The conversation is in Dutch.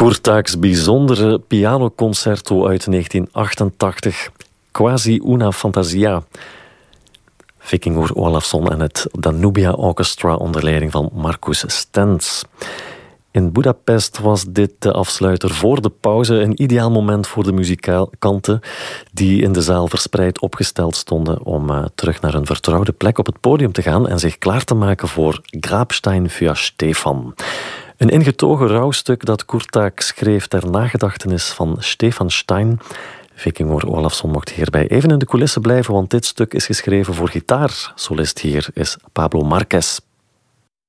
Kurtágs bijzondere pianoconcerto uit 1988, Quasi una fantasia. Vikingur Olafsson en het Danubia Orchestra onder leiding van Marcus Stenz. In Budapest was dit de afsluiter voor de pauze. Een ideaal moment voor de muzikanten die in de zaal verspreid opgesteld stonden om terug naar een vertrouwde plek op het podium te gaan en zich klaar te maken voor Grabstein für Stefan. Een ingetogen rouwstuk dat Kurtág schreef ter nagedachtenis van Stefan Stein. Vikingur Olafsson mocht hierbij even in de coulissen blijven, want dit stuk is geschreven voor gitaar. Solist hier is Pablo Marquez.